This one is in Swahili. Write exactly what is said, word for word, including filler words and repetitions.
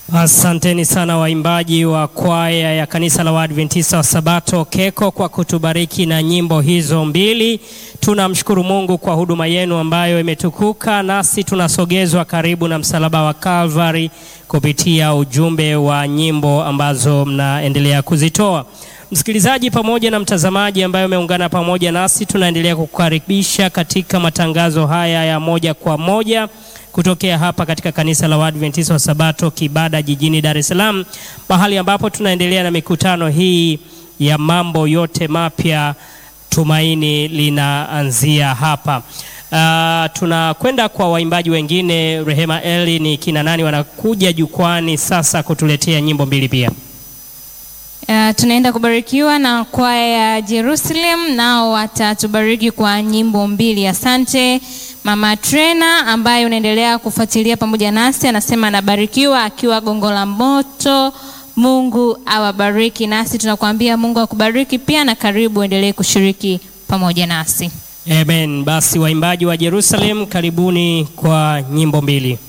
Asanteni sana waimbaji wa kwaya ya kanisa la Waadventista wa Sabato Keko kwa kutubariki na nyimbo hizo mbili. Tunamshukuru Mungu kwa huduma yenu ambayo imetukuka, nasi tunasogezwa karibu na msalaba wa Calvary kupitia ujumbe wa nyimbo ambazo mnaendelea kuzitoa. Msikilizaji pamoja na mtazamaji ambaye umeungana pamoja nasi, tunaendelea kukukaribisha katika matangazo haya ya moja kwa moja kutokea hapa katika kanisa la Waadventista wa Sabato Kibada jijini Dar es Salaam, mahali ambapo tunaendelea na mikutano hii ya mambo yote mapya, tumaini linaanzia hapa. Uh, tunakwenda kwa waimbaji wengine. Rehema Eli, ni kina nani wanakuja jukwani sasa kutuletea nyimbo mbili pia? Uh, tunaenda kubarikiwa na kwaya ya Jerusalem, nao watatubariki kwa nyimbo mbili. Asante Mama Trena ambaye unaendelea kufuatilia pamoja nasi, anasema anabarikiwa akiwa Gongo la Mboto. Mungu awabariki, nasi tunakuambia Mungu akubariki pia, na karibu endelee kushiriki pamoja nasi. Amen. Basi waimbaji wa Jerusalem, karibuni kwa nyimbo mbili.